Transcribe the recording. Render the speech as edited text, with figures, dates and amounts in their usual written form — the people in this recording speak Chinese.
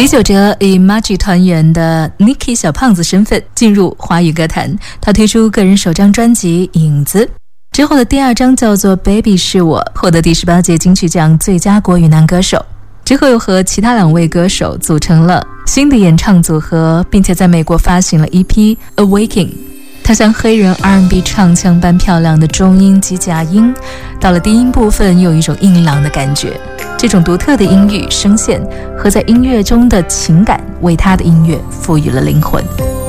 李玖哲以 Maggi 团员的 Nicky 小胖子身份进入华语歌坛，他推出个人首张专辑《影子》，之后的第二张叫做 Baby 是我，获得第18届金曲奖最佳国语男歌手。之后又和其他2位歌手组成了新的演唱组合，并且在美国发行了 EP Awakening。 他像黑人 R&B 唱腔般漂亮的中音及假音，到了低音部分又有一种硬朗的感觉，这种独特的音域声线和在音乐中的情感为他的音乐赋予了灵魂。